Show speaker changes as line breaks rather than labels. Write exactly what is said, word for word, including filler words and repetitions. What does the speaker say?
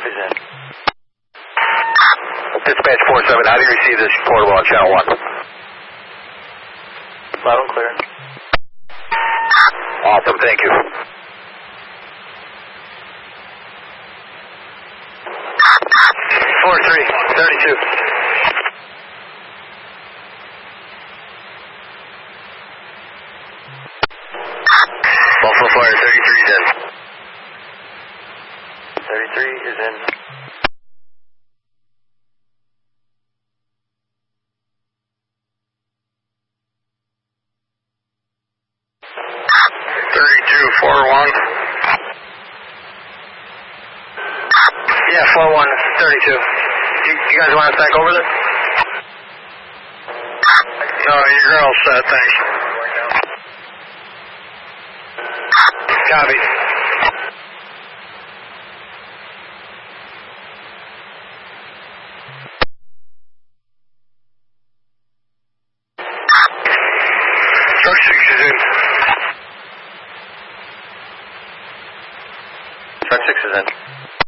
is in.
Dispatch four seven, how do you receive this portable on channel one?
Loud and clear.
Awesome, thank you.
four three, thirty-two.
Buffalo Fire thirty-three is in.
thirty-three is in.
thirty-two, four one.
Yeah, four one, thirty-two. You, you guys want to back over there?
No, you're all set, thanks.
Copy.
Truck six is in.
Truck six is in.